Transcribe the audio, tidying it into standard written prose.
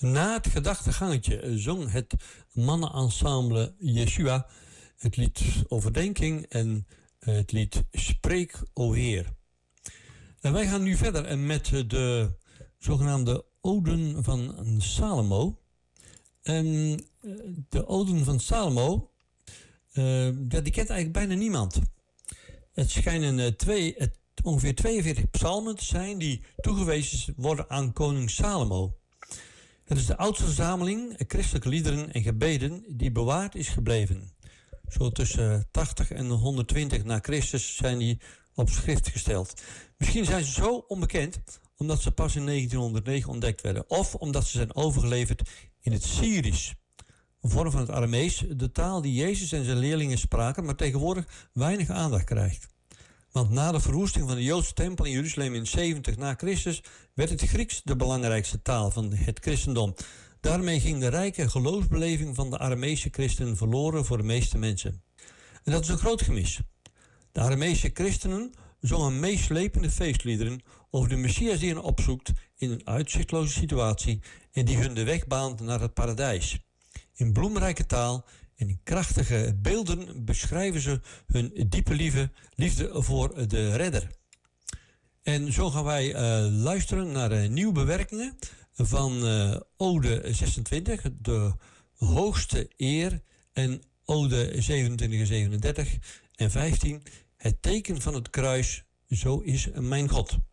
Na het gedachtegangetje zong het mannenensemble Yeshua het lied Overdenking en het lied Spreek, o Heer. En wij gaan nu verder met de zogenaamde Oden van Salomo. En de Oden van Salomo, die kent eigenlijk bijna niemand. Het schijnen ongeveer 42 psalmen te zijn die toegewezen worden aan koning Salomo. Het is de oudste verzameling christelijke liederen en gebeden die bewaard is gebleven. Zo tussen 80 en 120 na Christus zijn die op schrift gesteld. Misschien zijn ze zo onbekend omdat ze pas in 1909 ontdekt werden. Of omdat ze zijn overgeleverd in het Syrisch. Een vorm van het Aramees, de taal die Jezus en zijn leerlingen spraken, maar tegenwoordig weinig aandacht krijgt. Want na de verwoesting van de Joodse tempel in Jeruzalem in 70 na Christus werd het Grieks de belangrijkste taal van het christendom. Daarmee ging de rijke geloofsbeleving van de Arameese christenen verloren voor de meeste mensen. En dat is een groot gemis. De Arameese christenen zongen meeslepende feestliederen over de Messias die hen opzoekt in een uitzichtloze situatie en die hun de weg baant naar het paradijs. In bloemrijke taal en in krachtige beelden beschrijven ze hun diepe liefde voor de redder. En zo gaan wij luisteren naar nieuwe bewerkingen van Ode 26, de hoogste eer, en Ode 27, 37 en 15, het teken van het kruis, zo is mijn God.